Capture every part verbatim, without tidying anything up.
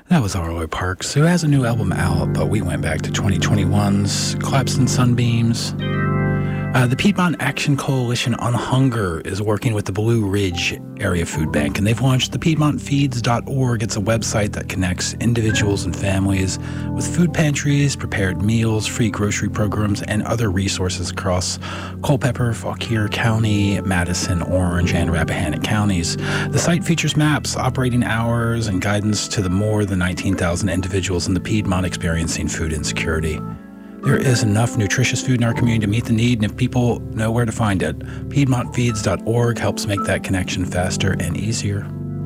That was Arlo Parks, who has a new album out, but we went back to twenty twenty-one's Collapsing Sunbeams. Uh, the Piedmont Action Coalition on Hunger is working with the Blue Ridge Area Food Bank, and they've launched the piedmont feeds dot org. It's a website that connects individuals and families with food pantries, prepared meals, free grocery programs, and other resources across Culpeper, Fauquier County, Madison, Orange, and Rappahannock counties. The site features maps, operating hours, and guidance to the more than nineteen thousand individuals in the Piedmont experiencing food insecurity. There is enough nutritious food in our community to meet the need, and if people know where to find it, piedmont feeds dot org helps make that connection faster and easier.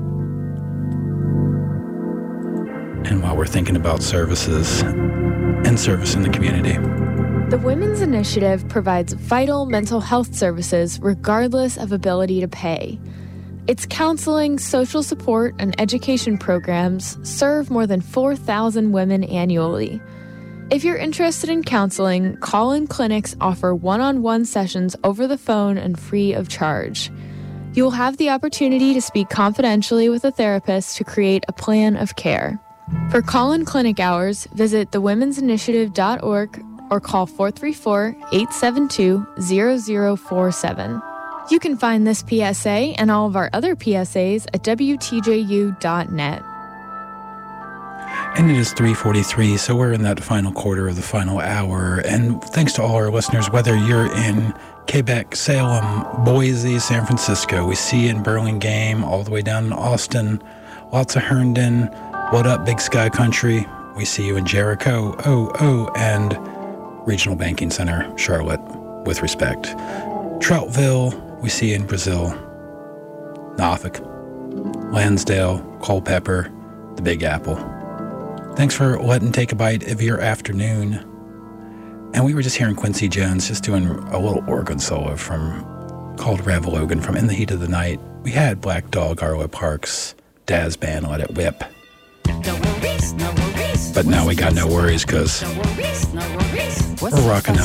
And while we're thinking about services and service in the community, the Women's Initiative provides vital mental health services regardless of ability to pay. Its counseling, social support, and education programs serve more than four thousand women annually. If you're interested in counseling, call-in clinics offer one-on-one sessions over the phone and free of charge. You will have the opportunity to speak confidentially with a therapist to create a plan of care. For call-in clinic hours, visit the women's initiative dot org or call four three four, eight seven two, zero zero four seven. You can find this P S A and all of our other P S As at W T J U dot net. And it is three forty-three, so we're in that final quarter of the final hour. And thanks to all our listeners, whether you're in Quebec, Salem, Boise, San Francisco, we see you in Burlingame, all the way down in Austin, lots of Herndon, what up, Big Sky Country? We see you in Jericho, oh, oh, and Regional Banking Center, Charlotte, with respect. Troutville, we see you in Brazil, Norfolk, Lansdale, Culpeper, the Big Apple. Thanks for letting take a bite of your afternoon. And we were just hearing Quincy Jones just doing a little organ solo from called Ravalogan from In the Heat of the Night. We had Black Dog, Arlo Parks, Daz Band, Let It Whip. No worries, no worries. But now we got no worries because no worries, no worries. we're rocking out.